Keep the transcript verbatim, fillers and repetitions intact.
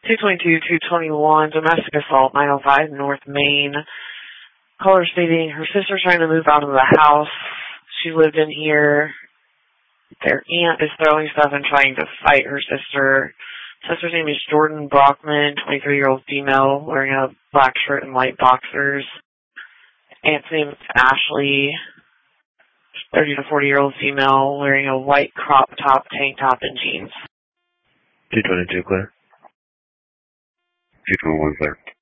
two twenty-two, two twenty-one, domestic assault, nine oh five North Main. Caller stating her sister's trying to move out of the house. She lived in here. Their aunt is throwing stuff and trying to fight her sister. Sister's name is Jordan Brockman, twenty-three-year-old female, wearing a black shirt and white boxers. Aunt's name is Ashley, thirty to forty-year-old female, wearing a white crop top, tank top, and jeans. two twenty-two, clear. two twenty-one, clear.